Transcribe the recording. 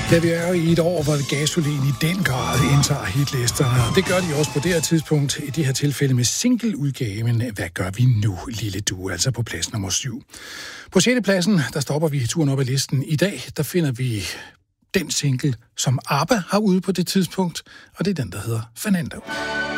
Ja, vi er jo i et år, hvor Gasolin i den grad indtager hitlisterne. Det gør de også på det her tidspunkt, i det her tilfælde med singleudgaven Hvad gør vi nu, lille du, altså på plads nummer 7. På 6. pladsen, der stopper vi turen op ad listen. I dag, der finder vi den single, som ABBA har ude på det tidspunkt, og det er den, der hedder Fernando.